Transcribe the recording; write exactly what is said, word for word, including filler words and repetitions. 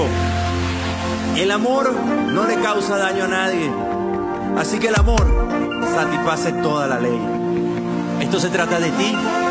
contigo. El amor no le causa daño a nadie. Así que el amor satisface toda la ley. Esto se trata de ti